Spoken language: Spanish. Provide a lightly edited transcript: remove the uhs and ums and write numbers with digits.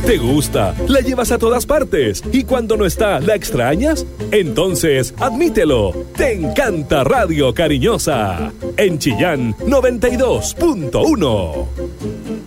¿Te gusta? ¿La llevas a todas partes? ¿Y cuando no está, la extrañas? Entonces, admítelo. Te encanta Radio Cariñosa. En Chillán 92.1.